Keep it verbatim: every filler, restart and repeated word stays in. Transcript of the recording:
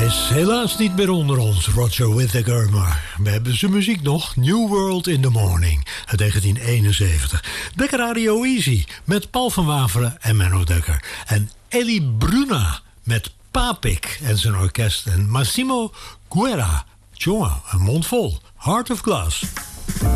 is helaas niet meer onder ons, Roger Whittaker, maar we hebben zijn muziek nog. New World in the Morning uit negentien eenenzeventig. Dekker Radio Easy met Paul van Waveren en Menno Dekker. En Ellie Bruna met Papik en zijn orkest. En Massimo Guerra, jongen, een mond vol. Heart of Glass.